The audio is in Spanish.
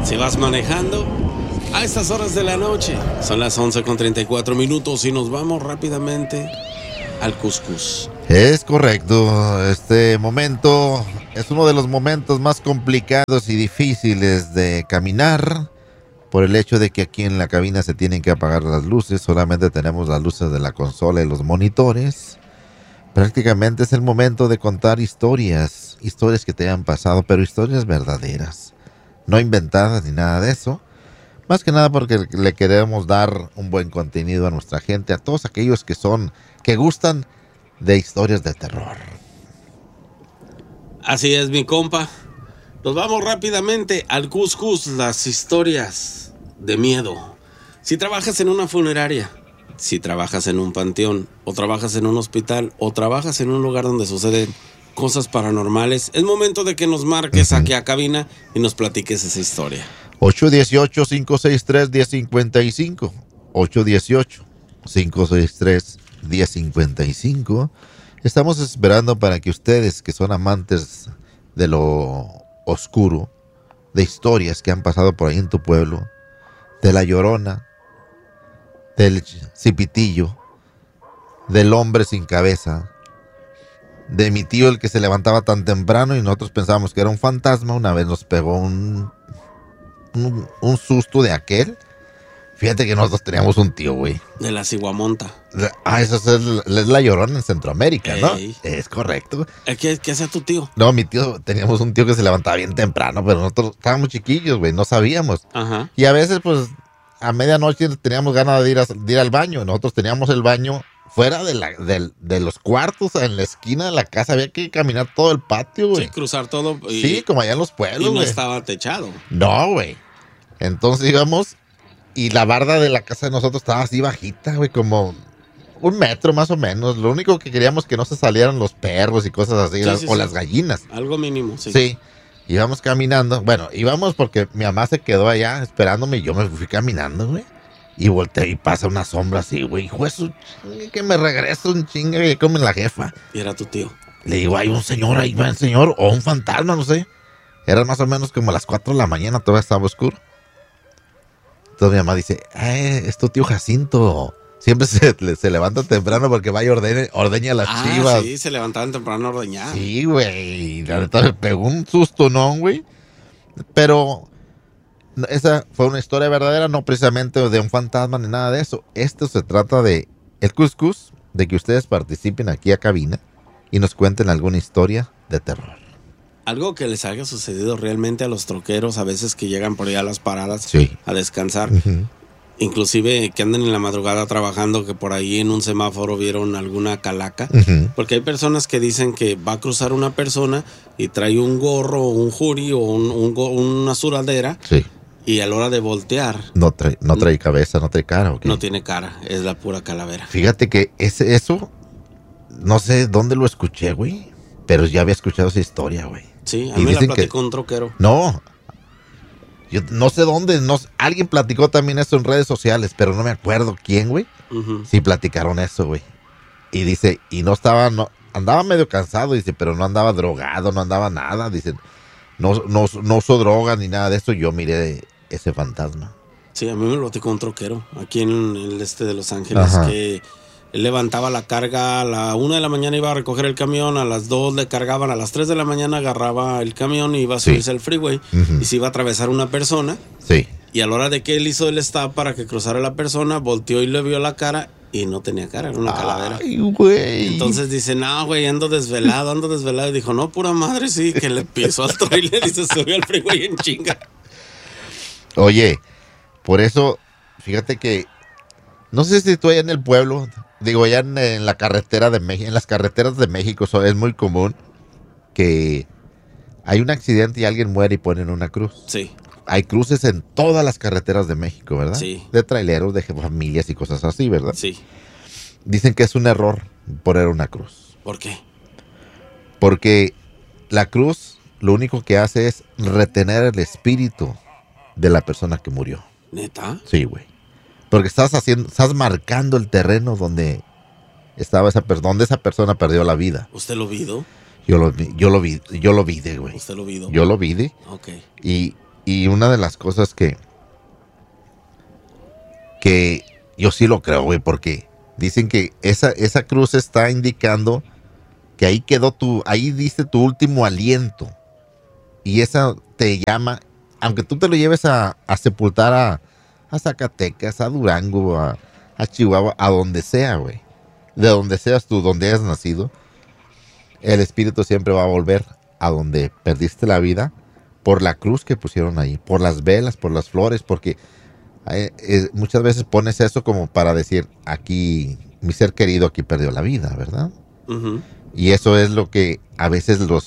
Si vas manejando a estas horas de la noche, son las 11:34 y nos vamos rápidamente al Cuscús. Es correcto, este momento es uno de los momentos más complicados y difíciles de caminar por el hecho de que aquí en la cabina se tienen que apagar las luces, solamente tenemos las luces de la consola y los monitores. Prácticamente es el momento de contar historias que te hayan pasado, pero historias verdaderas, no inventadas ni nada de eso. Más que nada porque le queremos dar un buen contenido a nuestra gente, a todos aquellos que gustan de historias de terror. Así es, mi compa. Nos vamos rápidamente al Cuscús, las historias de miedo. Si trabajas en una funeraria, si trabajas en un panteón, o trabajas en un hospital, o trabajas en un lugar donde suceden cosas paranormales, es momento de que nos marques aquí a cabina y nos platiques esa historia. 818-563-1055. 818-563-1055. Estamos esperando para que ustedes, que son amantes de lo oscuro, de historias que han pasado por ahí en tu pueblo, de la Llorona, del Cipitillo, del hombre sin cabeza, de mi tío el que se levantaba tan temprano y nosotros pensábamos que era un fantasma. Una vez nos pegó un susto de aquel. Fíjate que nosotros teníamos un tío, güey. De la Ciguamonta. Eso es la Llorona en Centroamérica, ¿no? Ey. Es correcto. ¿Qué hacía tu tío? No, teníamos un tío que se levantaba bien temprano, pero nosotros estábamos chiquillos, güey, no sabíamos. Ajá. Y a veces, pues, a medianoche teníamos ganas de ir al baño. Nosotros teníamos el baño fuera de los cuartos, en la esquina de la casa. Había que caminar todo el patio, güey. Sí, cruzar todo. Sí, como allá en los pueblos, y no güey. estaba techado. No, güey. Entonces íbamos y la barda de la casa de nosotros estaba así bajita, güey, como 1 metro más o menos. Lo único que queríamos que no se salieran los perros y cosas así, Sí, las gallinas. Algo mínimo, sí. Sí. Íbamos caminando. Bueno, íbamos porque mi mamá se quedó allá esperándome y yo me fui caminando, güey. Y volteé y pasa una sombra así, güey. Hijo de su chingue, que me regreso un chingue que come la jefa. Y era tu tío. Le digo, hay un señor ahí, va el señor, o un fantasma, no sé. Era más o menos como las 4 de la mañana, todavía estaba oscuro. Entonces mi mamá dice, es tu tío Jacinto. Siempre se levanta temprano porque va y ordeña las chivas. Sí, se levantaban temprano a ordeñar. Sí, güey. La neta me pegó un susto, ¿no, güey? Pero esa fue una historia verdadera, no precisamente de un fantasma ni nada de eso. Esto se trata de el Cuscús, de que ustedes participen aquí a cabina y nos cuenten alguna historia de terror. Algo que les haya sucedido realmente a los troqueros, a veces que llegan por allá a las paradas Sí. a descansar. Uh-huh. Inclusive que anden en la madrugada trabajando, que por ahí en un semáforo vieron alguna calaca. Uh-huh. Porque hay personas que dicen que va a cruzar una persona y trae un gorro, un jury o una sudadera. Sí. Y a la hora de voltear, No trae cabeza, no trae cara, ¿o qué? no tiene cara, es la pura calavera. Fíjate que eso, no sé dónde lo escuché, güey, pero ya había escuchado esa historia, güey. Sí, a Y mí me la dicen que- platicó un troquero. No, yo no sé dónde, alguien platicó también eso en redes sociales, pero no me acuerdo quién, güey. Ujú. Sí platicaron eso, güey. Y dice, andaba medio cansado, dice, pero no andaba drogado, no andaba nada, dicen. No usó droga ni nada de eso, yo miré ese fantasma. Sí, a mí me lo platicó un troquero aquí en el este de Los Ángeles. Ajá. Que él levantaba la carga a la 1 de la mañana, iba a recoger el camión, a las 2 le cargaban, a las 3 de la mañana agarraba el camión y iba a Sí. subirse al freeway. Ujú. Y se iba a atravesar una persona. Sí. Y a la hora de que él hizo el stop para que cruzara la persona, volteó y le vio la cara y no tenía cara, era una calavera. Ay, güey. Entonces dice, no, güey, ando desvelado. Y dijo, no, pura madre, sí, que le pisó al trailer y se subió al freeway en chinga. Oye, por eso, fíjate que, no sé si tú allá en el pueblo, digo, allá en la carretera de México, en las carreteras de México es muy común que hay un accidente y alguien muere y ponen una cruz. Sí, Hay cruces en todas las carreteras de México, ¿verdad? Sí. De traileros, de familias y cosas así, ¿verdad? sí. Dicen que es un error poner una cruz. ¿Por qué? Porque la cruz lo único que hace es retener el espíritu de la persona que murió. ¿Neta? Sí, güey. Porque estás marcando el terreno donde estaba donde esa persona perdió la vida. ¿Usted lo vido? Yo lo vi, güey. ¿Usted lo vido? Yo lo vi, Ok. y Y una de las cosas que yo sí lo creo, güey, porque dicen que esa cruz está indicando que ahí diste tu último aliento. Y esa te llama, aunque tú te lo lleves a sepultar a Zacatecas, a Durango, a Chihuahua, a donde sea, güey. De donde seas tú, donde hayas nacido, el espíritu siempre va a volver a donde perdiste la vida por la cruz que pusieron ahí, por las velas, por las flores, porque muchas veces pones eso como para decir, aquí, mi ser querido aquí perdió la vida, ¿verdad? Ujú. Y eso es lo que a veces